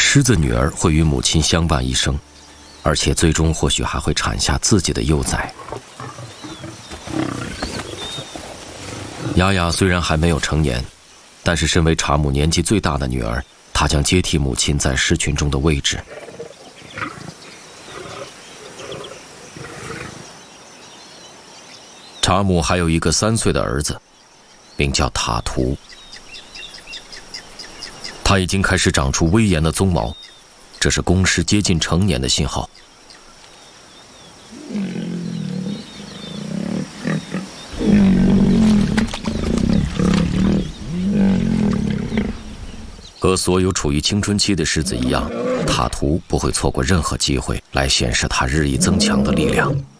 狮子女儿会与母亲相伴一生，而且最终或许还会产下自己的幼崽。雅雅虽然还没有成年，但是身为查姆年纪最大的女儿，她将接替母亲在狮群中的位置。查姆还有一个3岁的儿子，名叫塔图。他已经开始长出威严的鬃毛，这是公狮接近成年的信号。和所有处于青春期的狮子一样，塔图不会错过任何机会来显示他日益增强的力量。